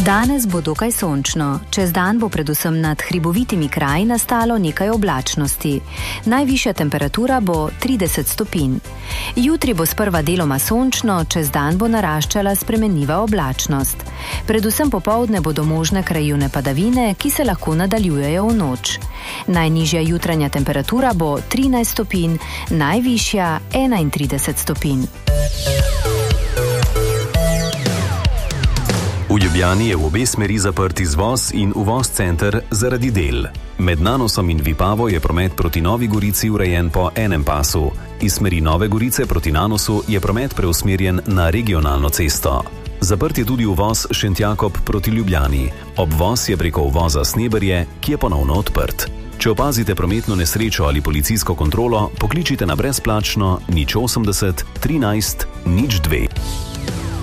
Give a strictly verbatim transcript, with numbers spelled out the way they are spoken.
Danes bo dokaj sončno. Čez dan bo predvsem nad hribovitimi kraji nastalo nekaj oblačnosti. Najvišja temperatura bo trideset stopinj. Jutri bo sprva deloma sončno, čez dan bo naraščala spremenljiva oblačnost. Predvsem popoldne bodo možne krajevne padavine, ki se lahko nadaljujejo v noč. Najnižja jutranja temperatura bo trinajst stopinj, najvišja enaintrideset stopinj. V Ljubljani je v obe smeri zaprt izvoz in uvoz center zaradi del. Med Nanosom in Vipavo je promet proti Novi Gorici urejen po enem pasu. Iz smeri Nove Gorice proti Nanosu je promet preusmerjen na regionalno cesto. Zaprt je tudi uvoz Šentjakob proti Ljubljani. Obvoz je preko uvoza Sneberje, ki je ponovno odprt. Če opazite prometno nesrečo ali policijsko kontrolo, pokličite na brezplačno nič osemdeset trinajst nič dve.